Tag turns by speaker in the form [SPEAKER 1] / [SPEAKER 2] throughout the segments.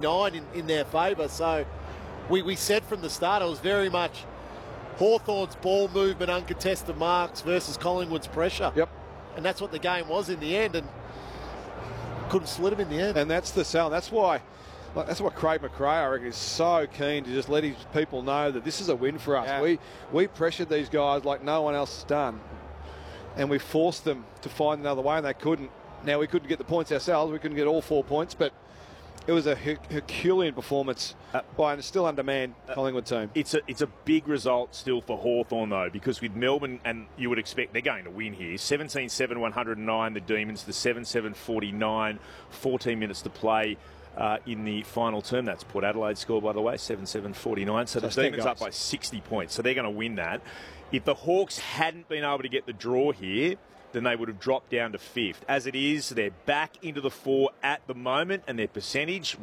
[SPEAKER 1] in their favour. So we said from the start it was very much Hawthorn's ball movement, uncontested marks versus Collingwood's pressure.
[SPEAKER 2] Yep.
[SPEAKER 1] And that's what the game was in the end, and couldn't slit him in the end.
[SPEAKER 2] And that's the sell. That's why Craig McRae, I reckon, is so keen to just let his people know that this is a win for us.
[SPEAKER 1] Yeah.
[SPEAKER 2] We pressured these guys like no one else has done, and we forced them to find another way, and they couldn't. Now, we couldn't get the points ourselves. We couldn't get all 4 points, but it was a Herculean performance by a still undermanned Collingwood team.
[SPEAKER 3] It's a big result still for Hawthorn, though, because with Melbourne, and you would expect they're going to win here, 17-7, 109, the Demons, the 7-7, 49, 14 minutes to play in the final term. That's Port Adelaide score, by the way, 7-7, 49. So the Demons up by 60 points, so they're going to win that. If the Hawks hadn't been able to get the draw here, then they would have dropped down to 5th. As it is, they're back into the 4 at the moment, and their percentage,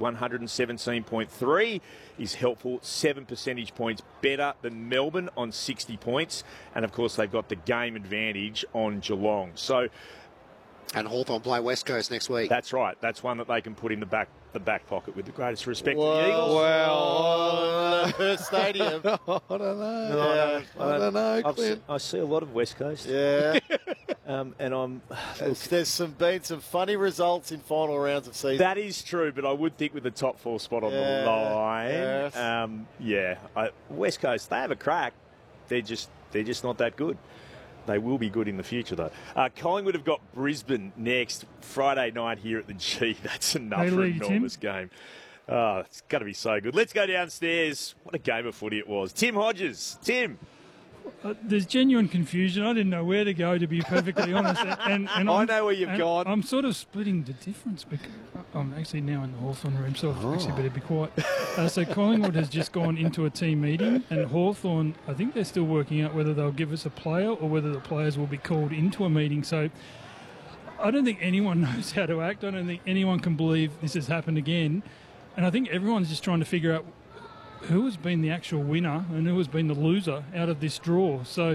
[SPEAKER 3] 117.3, is helpful. 7 percentage points better than Melbourne on 60 points. And, of course, they've got the game advantage on Geelong. So,
[SPEAKER 4] and Hawthorn play West Coast next week.
[SPEAKER 3] That's right. That's one that they can put in the back pocket with the greatest respect to the Eagles.
[SPEAKER 1] Well, Perth Stadium.
[SPEAKER 2] I don't know. I don't know, Clint.
[SPEAKER 3] I see a lot of West Coast.
[SPEAKER 1] Yeah.
[SPEAKER 3] And
[SPEAKER 1] there's been some funny results in final rounds of season.
[SPEAKER 3] That is true, but I would think with the top 4 spot on the line.
[SPEAKER 1] Yes.
[SPEAKER 3] West Coast, they have a crack. They're just not that good. They will be good in the future, though. Collingwood have got Brisbane next Friday night here at the G. That's enough for an enormous game. Oh, it's going to be so good. Let's go downstairs. What a game of footy it was. Tim Hodges. Tim.
[SPEAKER 5] There's genuine confusion. I didn't know where to go, to be perfectly honest. And
[SPEAKER 2] I know where you've gone.
[SPEAKER 5] I'm sort of splitting the difference because I'm actually now in the Hawthorn room, so I actually better be quiet. So Collingwood has just gone into a team meeting, and Hawthorn, I think they're still working out whether they'll give us a player or whether the players will be called into a meeting. So I don't think anyone knows how to act. I don't think anyone can believe this has happened again. And I think everyone's just trying to figure out who has been the actual winner and who has been the loser out of this draw. So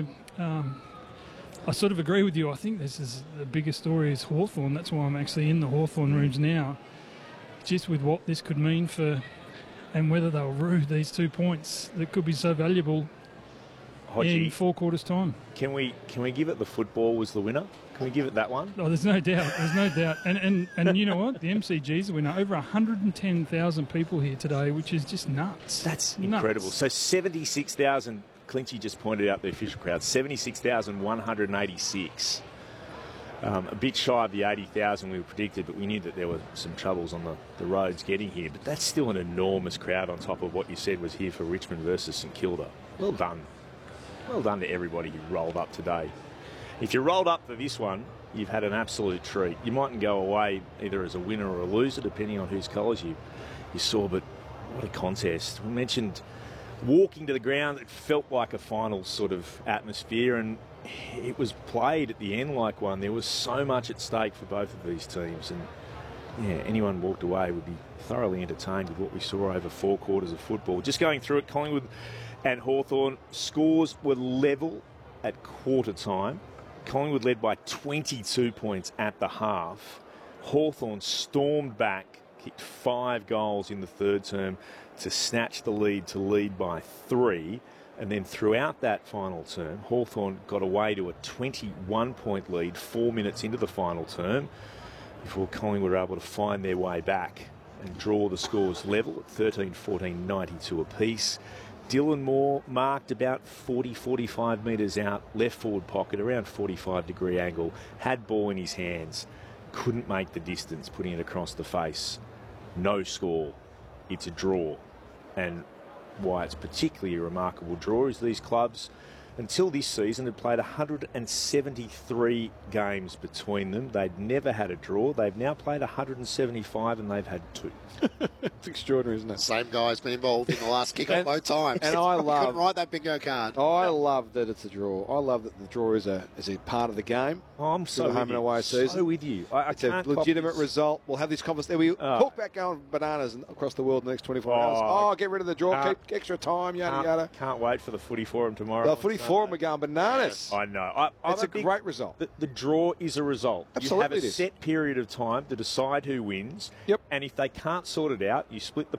[SPEAKER 5] I sort of agree with you. I think this is the biggest story is Hawthorn. That's why I'm actually in the Hawthorn rooms now, just with what this could mean for and whether they'll rue these 2 points that could be so valuable in 4 quarters' time.
[SPEAKER 3] Can we give it the football was the winner? Can we give it that one?
[SPEAKER 5] Oh, there's no doubt. There's no doubt. And you know what? The MCG's the winner. Over 110,000 people here today, which is just nuts.
[SPEAKER 3] That's incredible. So 76,000, Clinchy just pointed out the official crowd, 76,186. A bit shy of the 80,000 we predicted, but we knew that there were some troubles on the roads getting here. But that's still an enormous crowd on top of what you said was here for Richmond versus St Kilda. Well done. Well done to everybody who rolled up today. If you rolled up for this one, you've had an absolute treat. You mightn't go away either as a winner or a loser, depending on whose colours you saw, but what a contest. We mentioned walking to the ground, it felt like a final sort of atmosphere, and it was played at the end like one. There was so much at stake for both of these teams, and yeah, anyone walked away would be thoroughly entertained with what we saw over 4 quarters of football. Just going through it, Collingwood and Hawthorn, scores were level at quarter time. Collingwood led by 22 points at the half. Hawthorn stormed back, kicked 5 goals in the third term to snatch the lead, to lead by 3. And then throughout that final term, Hawthorn got away to a 21-point lead 4 minutes into the final term before Collingwood were able to find their way back and draw the scores level at 13-14, 92 apiece. Dylan Moore marked about 40-45 metres out, left forward pocket, around 45-degree angle, had ball in his hands, couldn't make the distance, putting it across the face. No score. It's a draw. And why it's particularly a remarkable draw is these clubs, until this season, had played 173 games between them. They'd never had a draw. They've now played 175 and they've had 2.
[SPEAKER 2] It's extraordinary, isn't it?
[SPEAKER 4] Same guy's been involved in the last kick-off both times.
[SPEAKER 2] And I love...
[SPEAKER 4] couldn't write that bingo card.
[SPEAKER 2] I love that it's a draw. I love that the draw is a part of the game.
[SPEAKER 3] Oh, I'm so
[SPEAKER 2] the home and away season.
[SPEAKER 3] So with you.
[SPEAKER 2] It's a legitimate result. We'll have this conversation. We talk about going bananas across the world in the next 24 hours. Oh, get rid of the draw. Keep extra time, yada, yada.
[SPEAKER 3] Can't wait for the footy forum tomorrow.
[SPEAKER 2] The footy forum are going bananas.
[SPEAKER 3] I know.
[SPEAKER 2] It's a great result.
[SPEAKER 3] The draw is a result.
[SPEAKER 2] Absolutely,
[SPEAKER 3] you have a set period of time to decide who wins.
[SPEAKER 2] Yep.
[SPEAKER 3] And if they can't sort it out, you split the